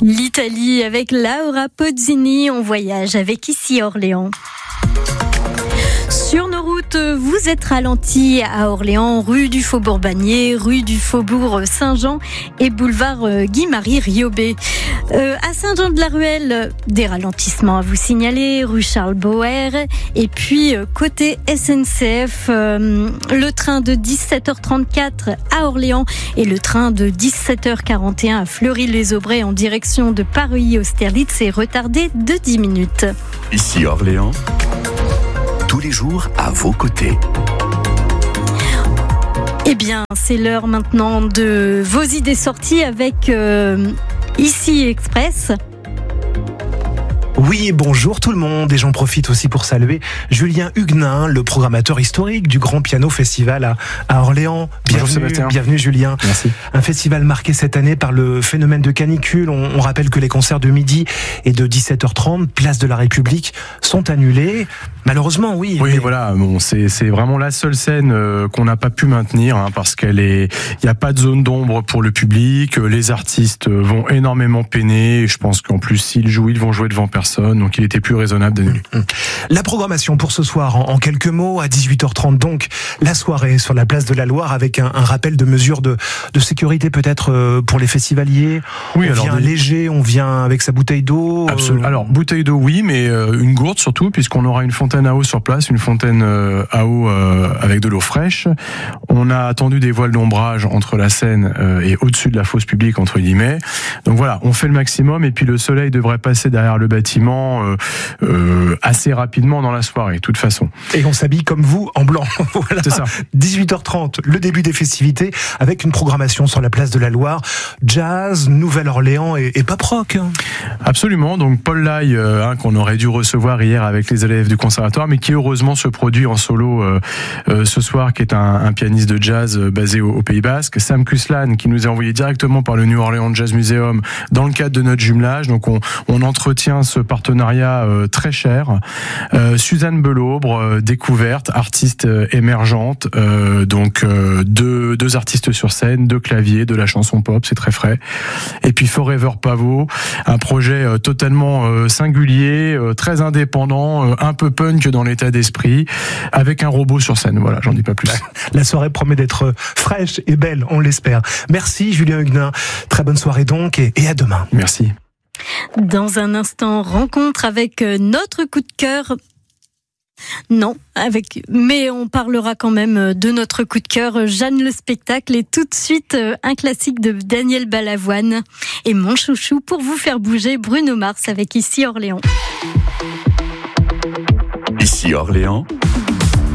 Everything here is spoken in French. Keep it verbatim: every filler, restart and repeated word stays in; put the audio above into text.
L'Italie avec Laura Pozzini, on voyage avec ici Orléans. Sur nos routes, vous êtes ralentis à Orléans, rue du Faubourg-Bagné, rue du Faubourg Saint-Jean et boulevard Guy-Marie-Riobé. Euh, à Saint-Jean-de-la-Ruelle, des ralentissements à vous signaler, rue Charles-Boer. Et puis, côté S N C F, euh, le train de dix-sept heures trente-quatre à Orléans et le train de dix-sept heures quarante et un à Fleury-les-Aubrais en direction de Paris-Austerlitz est retardé de dix minutes. Ici Orléans, tous les jours à vos côtés. Eh bien, c'est l'heure maintenant de vos idées sorties avec euh, Ici Express. Oui, bonjour tout le monde, et j'en profite aussi pour saluer Julien Huguenin, le programmateur historique du Grand Piano Festival à, à Orléans. Bienvenue, bienvenue Julien. Merci. Un festival marqué cette année par le phénomène de canicule. On, on rappelle que les concerts de midi et de dix-sept heures trente, place de la République, sont annulés. Malheureusement, oui. Oui, mais... voilà. Bon, c'est c'est vraiment la seule scène euh, qu'on n'a pas pu maintenir, hein, parce qu'elle est, il y a pas de zone d'ombre pour le public. Les artistes vont énormément peiner. Et je pense qu'en plus, s'ils jouent, ils vont jouer devant personne. Donc il était plus raisonnable d'annuler. La programmation pour ce soir, en, en quelques mots, à dix-huit heures trente donc, la soirée sur la place de la Loire avec un, un rappel de mesures de, de sécurité peut-être euh, pour les festivaliers. Oui, on alors vient des... léger, on vient avec sa bouteille d'eau. Absolument. Euh... Alors bouteille d'eau oui, mais euh, une gourde surtout, puisqu'on aura une fontaine à eau sur place, une fontaine euh, à eau euh, avec de l'eau fraîche. On a attendu des voiles d'ombrage entre la scène euh, et au-dessus de la fosse publique entre guillemets. Donc voilà, on fait le maximum et puis le soleil devrait passer derrière le bâtiment Euh, euh, assez rapidement dans la soirée, de toute façon. Et on s'habille comme vous en blanc. Voilà. C'est ça. dix-huit heures trente, le début des festivités, avec une programmation sur la place de la Loire, jazz, Nouvelle-Orléans et, et pop rock. Absolument. Donc Paul Lai, euh, hein, qu'on aurait dû recevoir hier avec les élèves du conservatoire, mais qui heureusement se produit en solo euh, euh, ce soir, qui est un, un pianiste de jazz euh, basé au, au Pays Basque. Sam Kuslan, qui nous est envoyé directement par le New Orleans Jazz Museum dans le cadre de notre jumelage. Donc on, on entretient ce partenariat euh, très cher. Euh, Suzanne Belaubre, euh, découverte, artiste euh, émergente, euh, donc euh, deux, deux artistes sur scène, deux claviers, de la chanson pop, c'est très frais. Et puis Forever Pavot, un projet euh, totalement euh, singulier, euh, très indépendant, euh, un peu punk dans l'état d'esprit, avec un robot sur scène. Voilà, j'en dis pas plus. La soirée promet d'être fraîche et belle, on l'espère. Merci Julien Huguenin, très bonne soirée donc, et, et à demain. Merci. Dans un instant, rencontre avec notre coup de cœur. Non, avec, mais on parlera quand même de notre coup de cœur, Jeanne le spectacle, et tout de suite un classique de Daniel Balavoine et mon chouchou pour vous faire bouger, Bruno Mars avec Ici Orléans. Ici Orléans.